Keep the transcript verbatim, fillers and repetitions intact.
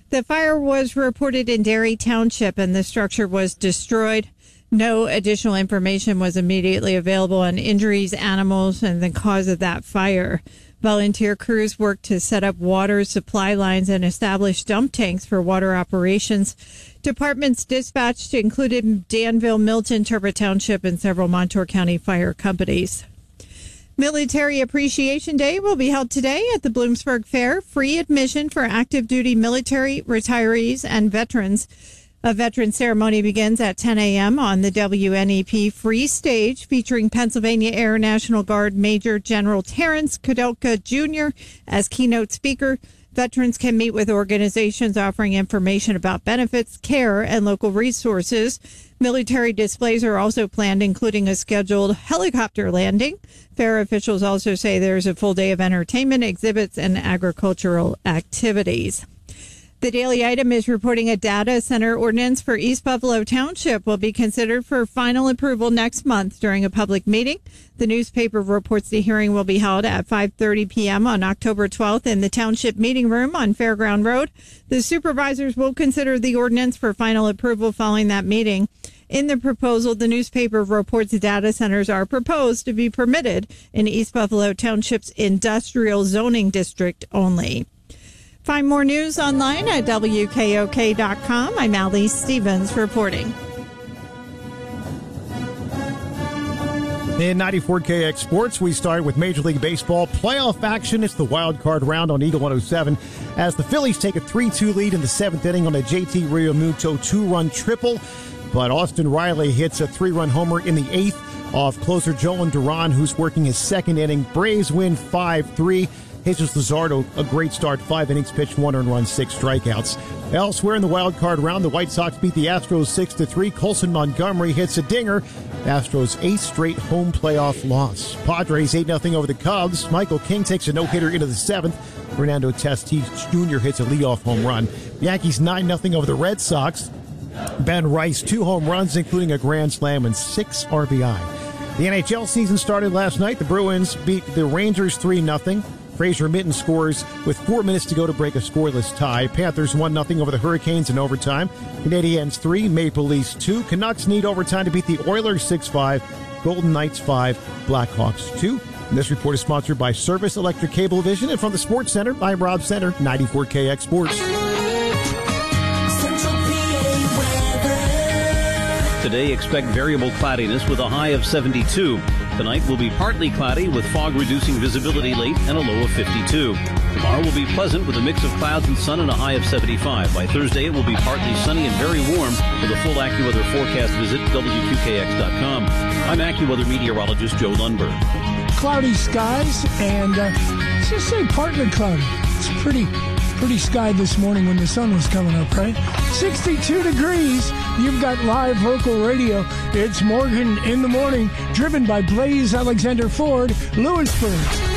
The fire was reported in Derry Township and the structure was destroyed. No additional information was immediately available on injuries, animals, and the cause of that fire. Volunteer crews worked to set up water supply lines and establish dump tanks for water operations. Departments dispatched included Danville, Milton, Turbot Township, and several Montour County fire companies. Military Appreciation Day will be held today at the Bloomsburg Fair. Free admission for active duty military, retirees, and veterans. A veteran ceremony begins at ten a.m. on the W N E P free stage, featuring Pennsylvania Air National Guard Major General Terrence Kudelka Junior as keynote speaker. Veterans can meet with organizations offering information about benefits, care, and local resources. Military displays are also planned, including a scheduled helicopter landing. Fair officials also say there's a full day of entertainment, exhibits, and agricultural activities. The Daily Item is reporting a data center ordinance for East Buffalo Township will be considered for final approval next month during a public meeting. The newspaper reports the hearing will be held at five thirty p.m. on October twelfth in the Township Meeting Room on Fairground Road. The supervisors will consider the ordinance for final approval following that meeting. In the proposal, the newspaper reports data centers are proposed to be permitted in East Buffalo Township's industrial zoning district only. Find more news online at W K O K dot com. I'm Allie Stevens reporting. In ninety-four K X Sports, we start with Major League Baseball playoff action. It's the wild card round on Eagle one oh seven as the Phillies take a three two lead in the seventh inning on a J T Realmuto two-run triple. But Austin Riley hits a three-run homer in the eighth off closer Joan Duran, who's working his second inning. Braves win five three. Jesus Luzardo, a great start, five innings pitched, one earned run, six strikeouts. Elsewhere in the wild card round, the White Sox beat the Astros six to three. Colson Montgomery hits a dinger. Astros' eighth straight home playoff loss. Padres eight nothing over the Cubs. Michael King takes a no-hitter into the seventh. Fernando Tatis Junior hits a leadoff home run. Yankees nine nothing over the Red Sox. Ben Rice, two home runs, including a grand slam and six R B I. The N H L season started last night. The Bruins beat the Rangers three nothing. Fraser Minton scores with four minutes to go to break a scoreless tie. Panthers one nothing over the Hurricanes in overtime. Canadiens three, Maple Leafs two. Canucks need overtime to beat the Oilers six five. Golden Knights five, Blackhawks two. And this report is sponsored by Service Electric Cablevision. And from the Sports Center, I'm Rob Center, ninety-four K X Sports. Today, expect variable cloudiness with a high of seventy-two. Tonight will be partly cloudy with fog reducing visibility late and a low of fifty-two. Tomorrow will be pleasant with a mix of clouds and sun and a high of seventy-five. By Thursday, it will be partly sunny and very warm. With a full AccuWeather forecast, visit W Q K X dot com. I'm AccuWeather meteorologist Joe Lundberg. Cloudy skies and uh, let's just say partly cloudy. It's pretty pretty sky this morning when the sun was coming up, right? sixty-two degrees. You've got live local radio. It's Morgan in the Morning, driven by Blaze Alexander Ford, Lewisburg.